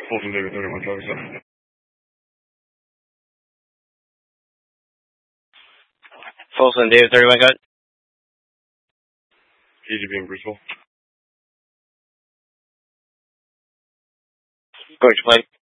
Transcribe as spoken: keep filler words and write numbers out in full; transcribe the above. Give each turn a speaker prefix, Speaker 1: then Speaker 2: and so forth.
Speaker 1: Fulton David thirty-one, Charlie seven.
Speaker 2: Fulton David thirty-one, cut.
Speaker 1: K G B in Bruceville.
Speaker 2: Going to play.